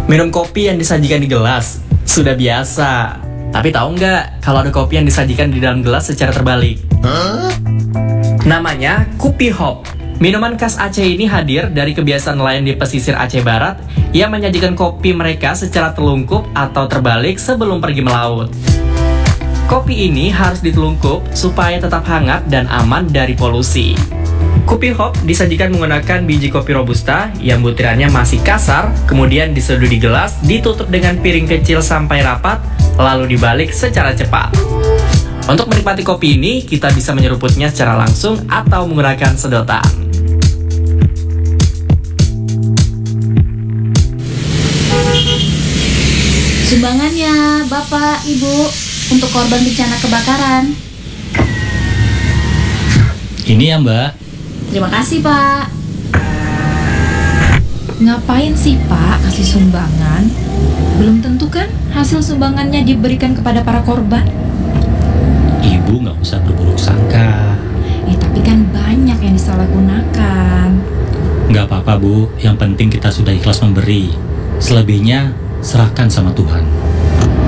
Minum kopi yang disajikan di gelas sudah biasa. Tapi tahu nggak kalau ada kopi yang disajikan di dalam gelas secara terbalik? Namanya Kopi Hop. Minuman khas Aceh ini hadir dari kebiasaan nelayan di pesisir Aceh Barat yang menyajikan kopi mereka secara telungkup atau terbalik sebelum pergi melaut. Kopi ini harus ditelungkup supaya tetap hangat dan aman dari polusi. Kopi Hop disajikan menggunakan biji kopi robusta yang butirannya masih kasar, kemudian diseduh di gelas, ditutup dengan piring kecil sampai rapat, lalu dibalik secara cepat. Untuk menikmati kopi ini, kita bisa menyeruputnya secara langsung atau menggunakan sedotan. Sumbangannya, Bapak, Ibu, untuk korban bencana kebakaran. Ini ya, Mbak. Terima kasih, Pak. Ngapain sih Pak kasih sumbangan? Belum tentu kan hasil sumbangannya diberikan kepada para korban. Ibu nggak usah berburuk sangka. Tapi kan banyak yang disalahgunakan. Nggak apa-apa, Bu. Yang penting kita sudah ikhlas memberi. Selebihnya serahkan sama Tuhan.